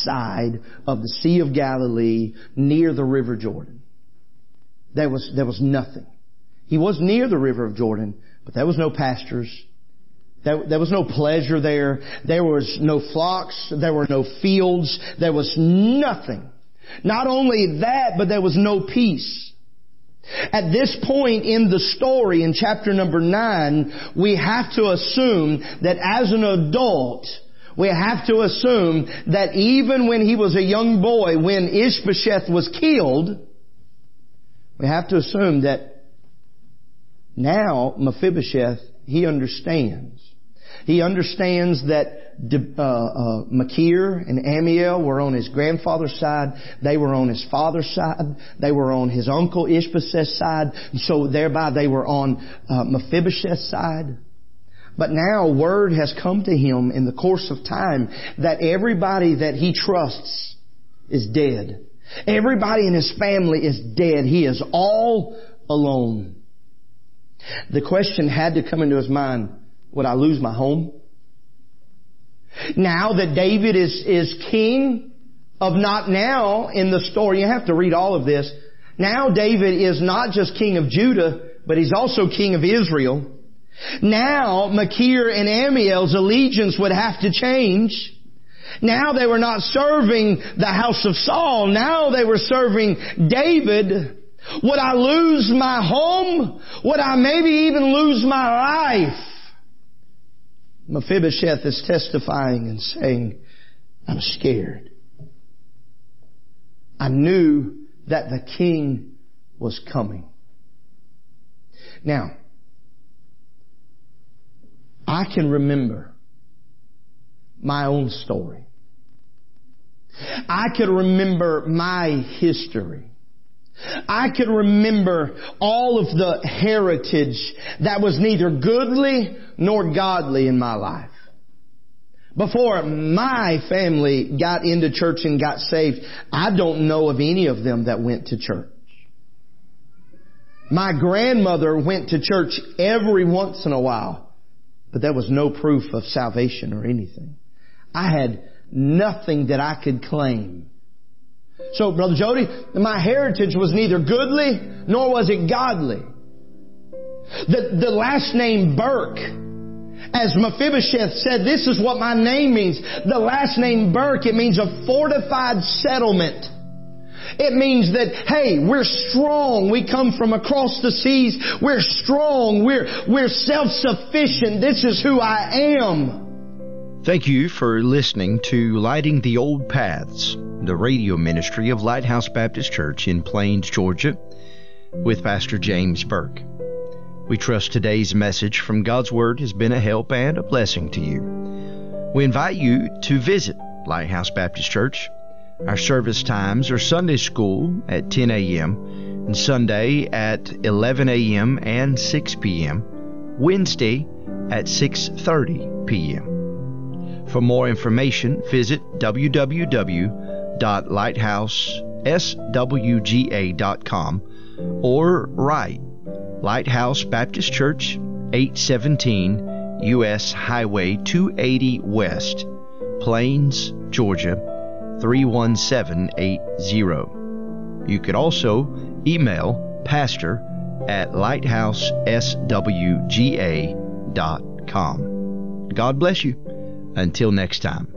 side of the Sea of Galilee near the River Jordan. There was nothing. He was near the River of Jordan, but there was no pastures. There was no pleasure there. There was no flocks. There were no fields. There was nothing. Not only that, but there was no peace. At this point in the story, in chapter number 9, we have to assume that as an adult, we have to assume that even when he was a young boy, when Ishbosheth was killed, we have to assume that now Mephibosheth, he understands. He understands that Machir and Amiel were on his grandfather's side. They were on his father's side. They were on his uncle Ishbosheth's side. So thereby they were on Mephibosheth's side. But now word has come to him in the course of time that everybody that he trusts is dead. Everybody in his family is dead. He is all alone. The question had to come into his mind, would I lose my home? Now that David is king of not now in the story, you have to read all of this. Now David is not just king of Judah, but he's also king of Israel. Now Machir and Amiel's allegiance would have to change. Now they were not serving the house of Saul. Now they were serving David. Would I lose my home? Would I maybe even lose my life? Mephibosheth is testifying and saying, I'm scared. I knew that the king was coming. Now, I can remember my own story. I could remember my history. I could remember all of the heritage that was neither goodly nor godly in my life. Before my family got into church and got saved, I don't know of any of them that went to church. My grandmother went to church every once in a while, but there was no proof of salvation or anything. I had nothing that I could claim. So, Brother Jody, my heritage was neither goodly nor was it godly. The last name Burke, as Mephibosheth said, this is what my name means. The last name Burke, it means a fortified settlement. It means that, hey, we're strong. We come from across the seas. We're strong. We're self-sufficient. This is who I am. Thank you for listening to Lighting the Old Paths, the radio ministry of Lighthouse Baptist Church in Plains, Georgia, with Pastor James Burke. We trust today's message from God's Word has been a help and a blessing to you. We invite you to visit Lighthouse Baptist Church. Our service times are Sunday school at 10 a.m. and Sunday at 11 a.m. and 6 p.m., Wednesday at 6:30 p.m. For more information, visit www.lighthouseswga.com or write Lighthouse Baptist Church, 817 U.S. Highway 280 West, Plains, Georgia, 31780. You could also email pastor@lighthouseswga.com. God bless you. Until next time.